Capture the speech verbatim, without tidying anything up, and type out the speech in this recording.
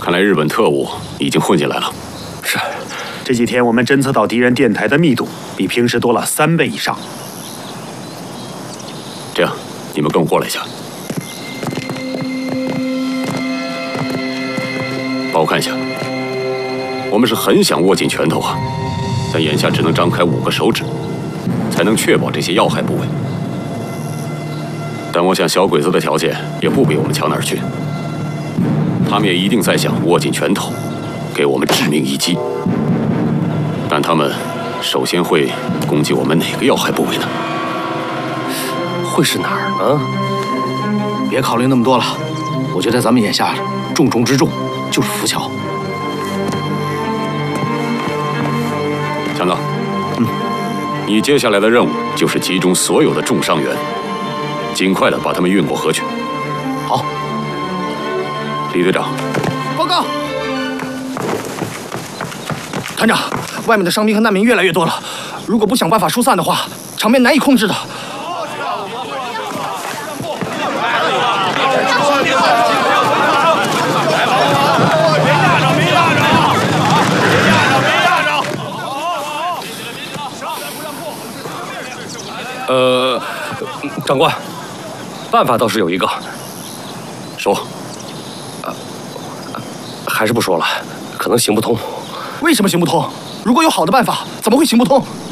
看来日本特务已经混进来了。 是， 这几天我们侦测到敌人电台的密度比平时多了三倍以上。 这样，你们跟我过来一下，帮我看一下。我们是很想握紧拳头啊，但眼下只能张开五个手指，才能确保这些要害部位。但我想小鬼子的条件也不比我们强哪儿去，他们也一定在想握紧拳头，给我们致命一击。但他们首先会攻击我们哪个要害部位呢？ 会是哪儿呢？别考虑那么多了，我觉得咱们眼下重中之重就是浮桥。 强哥，嗯，你接下来的任务就是集中所有的重伤员，尽快的把他们运过河去。 好， 李队长， 报告。团长，外面的伤兵和难民越来越多了，如果不想办法疏散的话，场面难以控制的。呃，长官，办法倒是有一个。 说。 呃，还是不说了，可能行不通。为什么行不通？如果有好的办法，怎么会行不通？